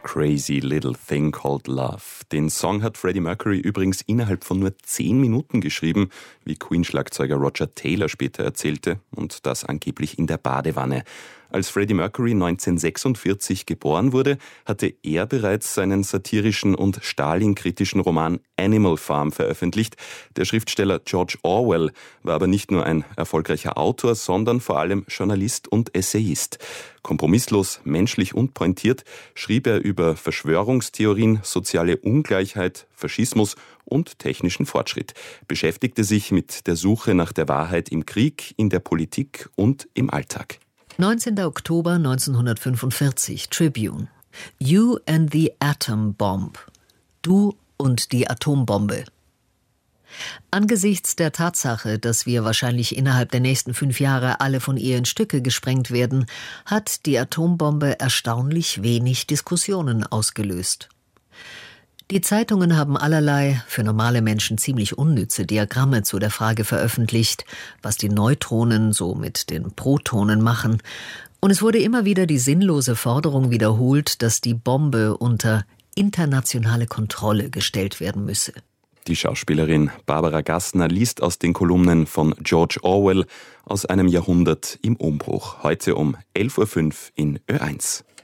Crazy Little Thing Called Love. Den Song hat Freddie Mercury übrigens innerhalb von nur 10 Minuten geschrieben, wie Queen-Schlagzeuger Roger Taylor später erzählte, und das angeblich in der Badewanne. Als Freddie Mercury 1946 geboren wurde, hatte er bereits seinen satirischen und Stalin-kritischen Roman Animal Farm veröffentlicht. Der Schriftsteller George Orwell war aber nicht nur ein erfolgreicher Autor, sondern vor allem Journalist und Essayist. Kompromisslos, menschlich und pointiert schrieb er über Verschwörungstheorien, soziale Ungleichheit, Faschismus und technischen Fortschritt, beschäftigte sich mit der Suche nach der Wahrheit im Krieg, in der Politik und im Alltag. 19. Oktober 1945, Tribune. You and the Atom Bomb. Du und die Atombombe. Angesichts der Tatsache, dass wir wahrscheinlich innerhalb der nächsten 5 Jahre alle von ihr in Stücke gesprengt werden, hat die Atombombe erstaunlich wenig Diskussionen ausgelöst. Die Zeitungen haben allerlei, für normale Menschen ziemlich unnütze Diagramme zu der Frage veröffentlicht, was die Neutronen so mit den Protonen machen. Und es wurde immer wieder die sinnlose Forderung wiederholt, dass die Bombe unter internationale Kontrolle gestellt werden müsse. Die Schauspielerin Barbara Gassner liest aus den Kolumnen von George Orwell aus einem Jahrhundert im Umbruch. Heute um 11.05 Uhr in Ö1.